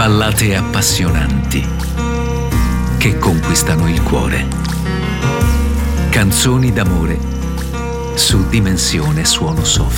ballate appassionanti che conquistano il cuore. Canzoni d'amore su Dimensione Suono Soft.